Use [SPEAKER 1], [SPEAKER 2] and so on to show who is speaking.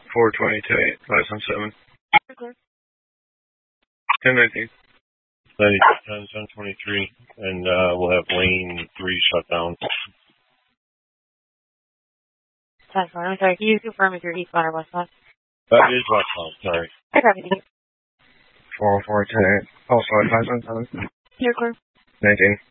[SPEAKER 1] 420 to 8, 517. 1019.
[SPEAKER 2] 1023, and we'll have lane 3 shut down.
[SPEAKER 3] That's fine. I'm sorry. Can you confirm if you're eastbound or westbound?
[SPEAKER 2] That is westbound, sorry.
[SPEAKER 3] I got everything.
[SPEAKER 1] 404 10 8. Also at 517.
[SPEAKER 3] You're clear.
[SPEAKER 1] 19.